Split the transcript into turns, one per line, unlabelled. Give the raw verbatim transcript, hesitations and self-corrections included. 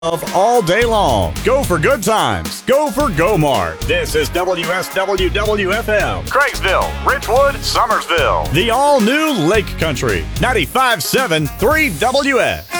of all day long. Go for good times. Go for GoMart. This is W S W W F M. Craigsville, Richwood, Summersville. The all-new Lake Country. ninety-five point seven three W S.